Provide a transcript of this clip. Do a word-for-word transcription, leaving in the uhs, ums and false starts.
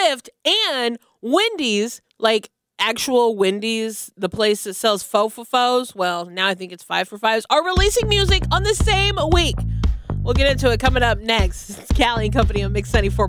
Lyft and Wendy's, like actual Wendy's, the place that sells faux for foes. Well, now I think it's five for fives, are releasing music on the same week. We'll get into it coming up next. It's Callie and Company on Mix ninety-four.